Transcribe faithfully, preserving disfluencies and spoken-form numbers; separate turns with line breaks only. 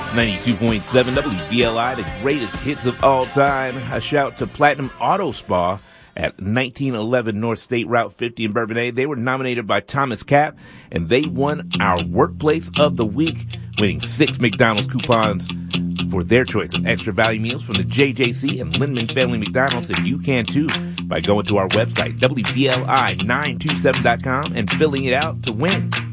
ninety-two point seven W B L I, the greatest hits of all time. A shout to Platinum Auto Spa at nineteen eleven North State Route fifty in Bourbonnais. They were nominated by Thomas Cap, and they won our Workplace of the Week, winning six McDonald's coupons for their choice of extra value meals from the J J C and Lindman Family McDonald's. And you can too by going to our website, W B L I nine two seven dot com, and filling it out to win.